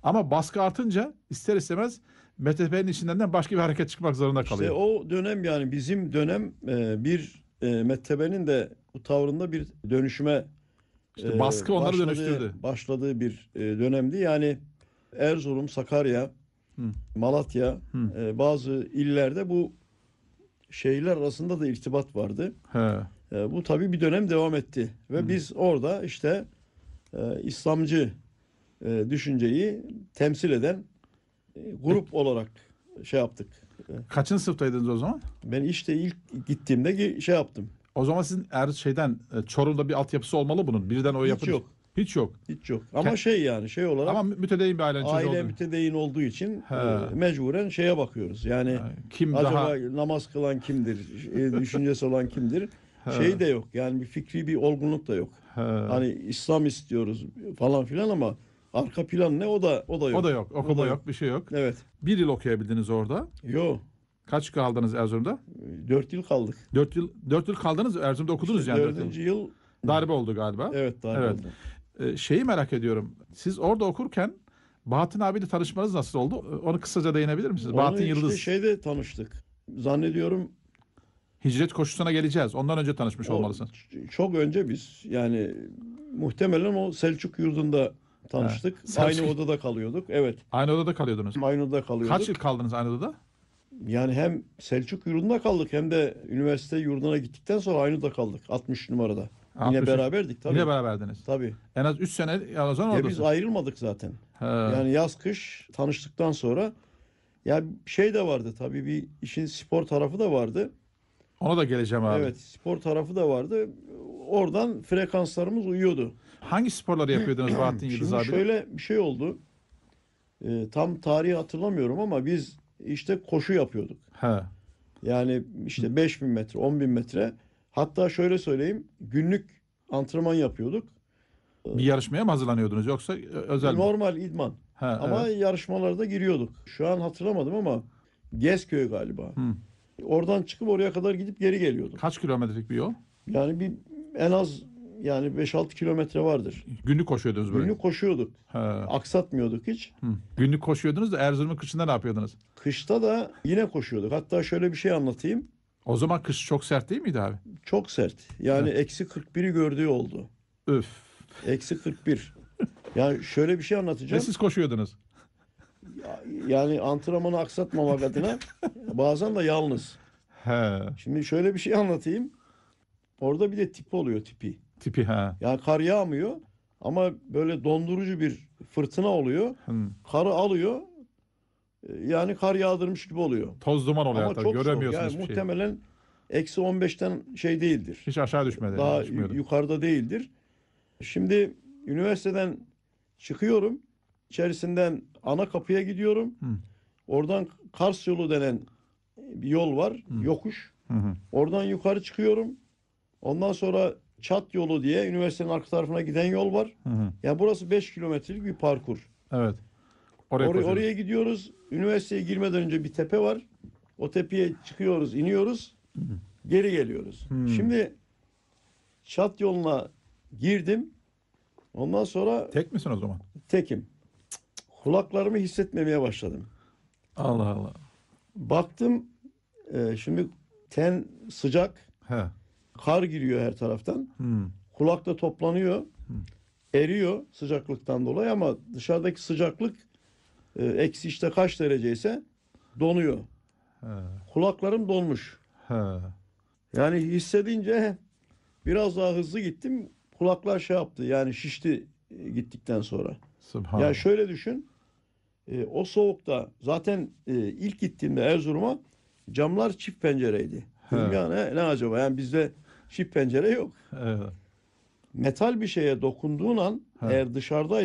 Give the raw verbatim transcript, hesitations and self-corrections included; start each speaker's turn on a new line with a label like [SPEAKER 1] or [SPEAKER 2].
[SPEAKER 1] Ama baskı artınca ister istemez M T B'nin içinden de başka bir hareket çıkmak zorunda
[SPEAKER 2] İşte
[SPEAKER 1] kalıyor.
[SPEAKER 2] o dönem, yani bizim dönem e, bir e, M T B'nin de bu tavrında bir dönüşüme
[SPEAKER 1] İşte
[SPEAKER 2] e,
[SPEAKER 1] baskı onları
[SPEAKER 2] başladığı,
[SPEAKER 1] dönüştürdü.
[SPEAKER 2] başladığı bir e, dönemdi. Yani Erzurum, Sakarya,
[SPEAKER 1] Hı.
[SPEAKER 2] Malatya,
[SPEAKER 1] Hı.
[SPEAKER 2] e, bazı illerde bu şehirler arasında da irtibat vardı.
[SPEAKER 1] He.
[SPEAKER 2] E, bu tabii bir dönem devam etti ve
[SPEAKER 1] Hı.
[SPEAKER 2] biz orada işte e, İslamcı e, düşünceyi temsil eden e, grup olarak şey yaptık. E,
[SPEAKER 1] Kaçıncı sınıftaydınız o zaman?
[SPEAKER 2] Ben işte ilk gittiğimde gi- şey yaptım.
[SPEAKER 1] O zaman sizin er şeyden e, Çorum'da bir altyapısı olmalı bunun. Birden o
[SPEAKER 2] Hiç
[SPEAKER 1] yapınca.
[SPEAKER 2] yok.
[SPEAKER 1] Hiç yok.
[SPEAKER 2] Hiç yok. Ama
[SPEAKER 1] Ke-
[SPEAKER 2] şey, yani şey olarak
[SPEAKER 1] Ama mü- mütedeyyin bir ailenin çocuğu
[SPEAKER 2] aile
[SPEAKER 1] oldu.
[SPEAKER 2] mütedeyyin olduğu için
[SPEAKER 1] He.
[SPEAKER 2] e, mecburen şeye bakıyoruz. Yani
[SPEAKER 1] Ha, kim
[SPEAKER 2] acaba
[SPEAKER 1] daha
[SPEAKER 2] namaz kılan kimdir? E, düşüncesi olan kimdir?
[SPEAKER 1] He.
[SPEAKER 2] Şey de yok. Yani bir fikri bir olgunluk da yok.
[SPEAKER 1] He.
[SPEAKER 2] Hani İslam istiyoruz falan filan ama arka plan ne, o da o da yok.
[SPEAKER 1] O da yok.
[SPEAKER 2] O
[SPEAKER 1] Okuma
[SPEAKER 2] da
[SPEAKER 1] yok. Bir şey yok.
[SPEAKER 2] Evet.
[SPEAKER 1] Bir yıl okuyabildiniz orada.
[SPEAKER 2] Yok.
[SPEAKER 1] Kaç kaldınız Erzurum'da?
[SPEAKER 2] Dört yıl kaldık.
[SPEAKER 1] Dört yıl dört yıl kaldınız. Erzurum'da okudunuz
[SPEAKER 2] İşte
[SPEAKER 1] yani dört yıl.
[SPEAKER 2] dördüncü yıl
[SPEAKER 1] Darbe oldu galiba.
[SPEAKER 2] evet darbe
[SPEAKER 1] Evet.
[SPEAKER 2] oldu.
[SPEAKER 1] Ee, şeyi merak ediyorum. Siz orada okurken Bahattin abiyle tanışmanız nasıl oldu? Onu kısaca değinebilir misiniz?
[SPEAKER 2] Onu
[SPEAKER 1] Bahattin
[SPEAKER 2] işte
[SPEAKER 1] Yıldız.
[SPEAKER 2] şeyde tanıştık. Zannediyorum
[SPEAKER 1] Hicret koşusuna geleceğiz. Ondan önce tanışmış
[SPEAKER 2] o
[SPEAKER 1] olmalısın.
[SPEAKER 2] ç- çok önce biz, yani muhtemelen o Selçuk yurdunda tanıştık.
[SPEAKER 1] He, Selçuk-
[SPEAKER 2] Aynı odada kalıyorduk. Evet.
[SPEAKER 1] Aynı odada kalıyordunuz.
[SPEAKER 2] Aynı odada kalıyorduk.
[SPEAKER 1] Kaç yıl kaldınız aynı odada?
[SPEAKER 2] Yani hem Selçuk yurdunda kaldık hem de üniversite yurduna gittikten sonra aynı odada kaldık. altmış numarada. Yine
[SPEAKER 1] altmış
[SPEAKER 2] beraberdik tabii.
[SPEAKER 1] Yine beraberdiniz.
[SPEAKER 2] Tabii.
[SPEAKER 1] En az üç sene ya o zaman
[SPEAKER 2] Ya biz
[SPEAKER 1] oradasınız.
[SPEAKER 2] ayrılmadık zaten.
[SPEAKER 1] He.
[SPEAKER 2] Yani yaz kış tanıştıktan sonra ya şey de vardı tabii, bir işin spor tarafı da vardı.
[SPEAKER 1] Ona da geleceğim abi.
[SPEAKER 2] Evet, spor tarafı da vardı. Oradan frekanslarımız uyuyordu.
[SPEAKER 1] Hangi sporları yapıyordunuz Bahattin Yıldız
[SPEAKER 2] Şimdi
[SPEAKER 1] abi?
[SPEAKER 2] şöyle bir şey oldu. Ee, tam tarihi hatırlamıyorum ama biz işte koşu yapıyorduk.
[SPEAKER 1] He.
[SPEAKER 2] Yani işte beş bin metre, on bin metre. Hatta şöyle söyleyeyim, günlük antrenman yapıyorduk.
[SPEAKER 1] Bir yarışmaya mı hazırlanıyordunuz yoksa ö- özel mi?
[SPEAKER 2] Normal idman.
[SPEAKER 1] He,
[SPEAKER 2] Ama
[SPEAKER 1] evet.
[SPEAKER 2] yarışmalarda giriyorduk. Şu an hatırlamadım ama Gezköy galiba.
[SPEAKER 1] Hı.
[SPEAKER 2] Oradan çıkıp oraya kadar gidip geri geliyorduk.
[SPEAKER 1] Kaç kilometrelik bir yol?
[SPEAKER 2] Yani bir en az yani beş altı kilometre vardır.
[SPEAKER 1] Günlük koşuyordunuz böyle.
[SPEAKER 2] Günlük koşuyorduk.
[SPEAKER 1] He.
[SPEAKER 2] Aksatmıyorduk hiç.
[SPEAKER 1] Hı. Günlük koşuyordunuz da Erzurum'un kışında ne yapıyordunuz?
[SPEAKER 2] Kışta da yine koşuyorduk. Hatta şöyle bir şey anlatayım.
[SPEAKER 1] O zaman kış çok sert değil miydi abi?
[SPEAKER 2] Çok sert. Yani eksi kırk biri gördüğü oldu.
[SPEAKER 1] Öf.
[SPEAKER 2] Eksi kırk bir. Yani şöyle bir şey
[SPEAKER 1] Ve
[SPEAKER 2] anlatacağım.
[SPEAKER 1] siz koşuyordunuz.
[SPEAKER 2] Yani antrenmanı aksatmamak adına bazen de yalnız.
[SPEAKER 1] He.
[SPEAKER 2] Şimdi şöyle bir şey anlatayım. Orada bir de tipi oluyor, tipi.
[SPEAKER 1] Tipi ha.
[SPEAKER 2] Yani kar yağmıyor ama böyle dondurucu bir fırtına oluyor.
[SPEAKER 1] Hı.
[SPEAKER 2] Karı alıyor. Yani kar yağdırmış gibi oluyor.
[SPEAKER 1] Toz duman oluyor
[SPEAKER 2] Ama
[SPEAKER 1] hatta.
[SPEAKER 2] çok soğuk.
[SPEAKER 1] Göremiyorsunuz
[SPEAKER 2] Yani
[SPEAKER 1] hiçbir şeyi.
[SPEAKER 2] muhtemelen eksi on beşten şey değildir.
[SPEAKER 1] Hiç aşağı düşmedi.
[SPEAKER 2] Daha
[SPEAKER 1] düşmüyordu.
[SPEAKER 2] yukarıda değildir. Şimdi üniversiteden çıkıyorum. İçerisinden ana kapıya gidiyorum.
[SPEAKER 1] Hı.
[SPEAKER 2] Oradan Kars yolu denen bir yol var. Yokuş.
[SPEAKER 1] Hı hı.
[SPEAKER 2] Oradan yukarı çıkıyorum. Ondan sonra Çat yolu diye üniversitenin arka tarafına giden yol var.
[SPEAKER 1] Hı hı.
[SPEAKER 2] Yani burası beş kilometrelik bir parkur.
[SPEAKER 1] Evet. Oraya
[SPEAKER 2] Oraya,
[SPEAKER 1] koşuyordunuz.
[SPEAKER 2] oraya gidiyoruz. Üniversiteye girmeden önce bir tepe var. O tepeye çıkıyoruz, iniyoruz. Geri geliyoruz.
[SPEAKER 1] Hmm.
[SPEAKER 2] Şimdi Çat yoluna girdim. Ondan sonra
[SPEAKER 1] Tek misin o zaman?
[SPEAKER 2] tekim. Kulaklarımı hissetmemeye başladım.
[SPEAKER 1] Allah Allah.
[SPEAKER 2] Baktım e, şimdi ten sıcak.
[SPEAKER 1] He.
[SPEAKER 2] Kar giriyor her taraftan.
[SPEAKER 1] Hmm.
[SPEAKER 2] Kulakta toplanıyor. Eriyor sıcaklıktan dolayı ama dışarıdaki sıcaklık e, eksi işte kaç dereceyse donuyor.
[SPEAKER 1] He.
[SPEAKER 2] Kulaklarım donmuş.
[SPEAKER 1] He.
[SPEAKER 2] Yani hissedince biraz daha hızlı gittim. Kulaklar şey yaptı, yani şişti e, gittikten sonra.
[SPEAKER 1] Subhanallah.
[SPEAKER 2] Yani şöyle düşün. E, o soğukta zaten e, ilk gittiğimde Erzurum'a camlar çift pencereydi.
[SPEAKER 1] He.
[SPEAKER 2] Dedim ya ne, ne acaba? Yani bizde çift pencere yok.
[SPEAKER 1] Evet.
[SPEAKER 2] Metal bir şeye dokunduğun an
[SPEAKER 1] He.
[SPEAKER 2] eğer dışarıda